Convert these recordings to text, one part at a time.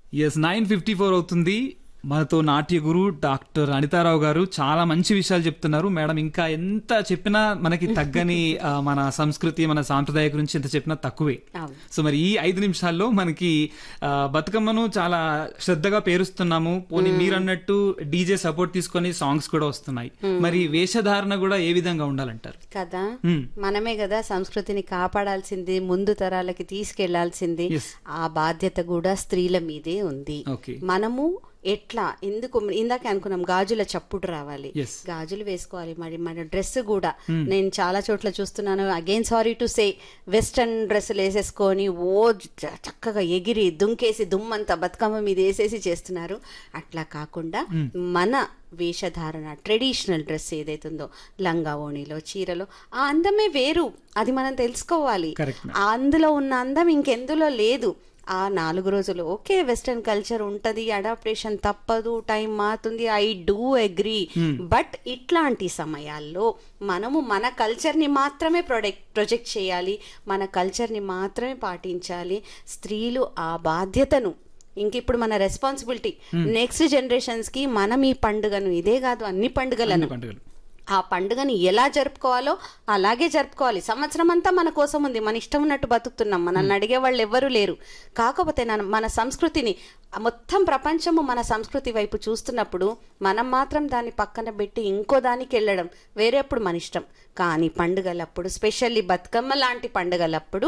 Yes 9:54 అవుతుంది. మనతో నాట్య గురు డాక్టర్ అనితారావు గారు చాలా మంచి విషయాలు చెప్తున్నారు మేడం. ఇంకా ఎంత చెప్పినా మనకి తగ్గని మన సంస్కృతి మన సాంప్రదాయ గురించి ఎంత చెప్పినా తక్కువే. సో మరి ఈ 5 నిమిషాల్లో మనకి బతుకమ్మను చాలా శ్రద్ధగా పేరుస్తున్నాము. పోనీ మీరు అన్నట్టు డీజే సపోర్ట్ తీసుకొని సాంగ్స్ కూడా వస్తున్నాయి. మరి వేషధారణ కూడా ఏ విధంగా ఉండాలంటారు కదా? మనమే కదా సంస్కృతిని కాపాడాల్సింది, ముందు తరాలకి తీసుకెళ్లాల్సింది. ఆ బాధ్యత కూడా స్త్రీల మీదే ఉంది. మనము ఎట్లా ఎందుకు ఇందాక అనుకున్నాం గాజుల చప్పుడు రావాలి, గాజులు వేసుకోవాలి. మరి మన డ్రెస్ కూడా నేను చాలా చోట్ల చూస్తున్నాను, again sorry to say, western డ్రెస్సులు వేసేసుకొని చక్కగా ఎగిరి దుంకేసి దుమ్మంతా బతుకమ్మ మీద వేసేసి చేస్తున్నారు. అట్లా కాకుండా మన వేషధారణ ట్రెడిషనల్ డ్రెస్ ఏదైతుందో లంగా ఓణిలో చీరలో ఆ అందమే వేరు. అది మనం తెలుసుకోవాలి. అందులో ఉన్న అందం ఇంకెందులో లేదు. ఆ 4 రోజులు ఓకే వెస్టర్న్ కల్చర్ ఉంటది, అడాప్టేషన్ తప్పదు, టైం మారుతుంది, ఐ డూ అగ్రీ. బట్ ఇట్లాంటి సమయాల్లో మనము మన కల్చర్ని మాత్రమే ప్రొజెక్ట్ చేయాలి, మన కల్చర్ని మాత్రమే పాటించాలి. స్త్రీలు ఆ బాధ్యతను ఇంకిప్పుడు మన రెస్పాన్సిబిలిటీ నెక్స్ట్ జనరేషన్స్ కి మనం ఈ పండుగను ఇదే కాదు అన్ని పండుగలను ఆ పండుగని ఎలా జరుపుకోవాలో అలాగే జరుపుకోవాలి. సంవత్సరం అంతా మన కోసం ఉంది, మన ఇష్టం ఉన్నట్టు బతుకుతున్నాం, మనల్ని అడిగే వాళ్ళు ఎవ్వరూ లేరు. కాకపోతే మన సంస్కృతిని మొత్తం ప్రపంచము మన సంస్కృతి వైపు చూస్తున్నప్పుడు మనం మాత్రం దాన్ని పక్కన పెట్టి ఇంకో దానికి వెళ్ళడం వేరేప్పుడు మన ఇష్టం. కానీ పండుగలప్పుడు స్పెషల్లీ బతుకమ్మ లాంటి పండుగలప్పుడు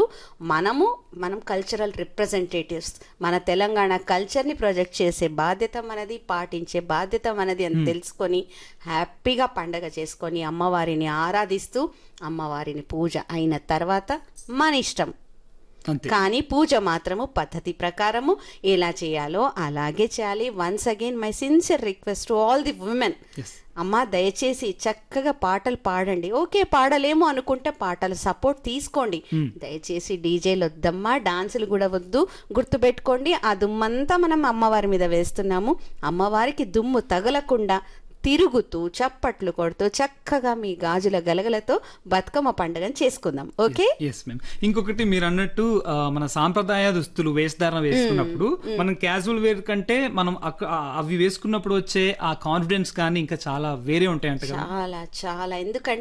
మనం కల్చరల్ రిప్రజెంటేటివ్స్, మన తెలంగాణ కల్చర్ని ప్రొజెక్ట్ చేసే బాధ్యత మనది, పాటించే బాధ్యత మనది అని తెలుసుకొని హ్యాపీగా పండగ చేసుకొని అమ్మవారిని ఆరాధిస్తూ అమ్మవారిని పూజ అయిన తర్వాత మన ఇష్టం. కానీ పూజ మాత్రము పద్ధతి ప్రకారము ఎలా చేయాలో అలాగే చేయాలి. Once again my sincere request to all the women, అమ్మా దయచేసి చక్కగా పాటలు పాడండి. ఓకే పాడలేము అనుకుంటే పాటల సపోర్ట్ తీసుకోండి. దయచేసి డీజేలు వద్దమ్మా, డాన్సులు కూడా వద్దు. గుర్తుపెట్టుకోండి, ఆ దుమ్మంతా మనం అమ్మవారి మీద వేస్తున్నాము. అమ్మవారికి దుమ్ము తగలకుండా తిరుగుతూ చప్పట్లు కొడుతూ చక్కగా మీ గాజుల గలగలతో బతుకమ్మ పండుగను చేసుకుందాం. ఓకే. ఇంకొకటి మీరు అన్నట్టు మన సాంప్రదాయ దుస్తులు వేషధారణ వేసుకున్నప్పుడు మనం క్యాజువల్ వేర్ కంటే మనం అవి వేసుకున్నప్పుడు వచ్చే ఆ కాన్ఫిడెన్స్ కానీ ఇంకా చాలా వేరే ఉంటాయంట. చాలా చాలా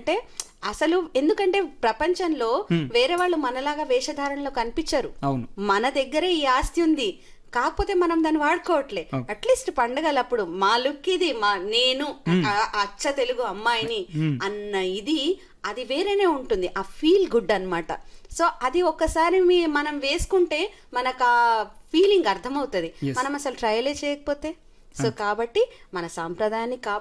ఎందుకంటే ప్రపంచంలో వేరే వాళ్ళు మనలాగా వేషధారణలో కనిపించరు. మన దగ్గరే ఈ ఆస్తి ఉంది, కాకపోతే మనం దాన్ని వాడుకోవట్లే. అట్లీస్ట్ పండుగలప్పుడు మా లుక్ ఇది, నేను అచ్చ తెలుగు అమ్మాయిని అన్న అది వేరేనే ఉంటుంది. ఆ ఫీల్ గుడ్ అన్నమాట. సో అది ఒక్కసారి మనం వేసుకుంటే మనకు ఆ ఫీలింగ్ అర్థమవుతుంది. మనం అసలు ట్రయలే చేయకపోతే. సో కాబట్టి మన సాంప్రదాయాన్ని